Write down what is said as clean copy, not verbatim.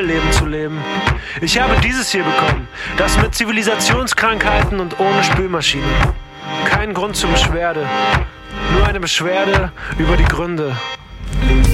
Leben zu leben. Ich habe dieses hier bekommen, das mit Zivilisationskrankheiten und ohne Spülmaschine. Kein Grund zur Beschwerde, nur eine Beschwerde über die Gründe.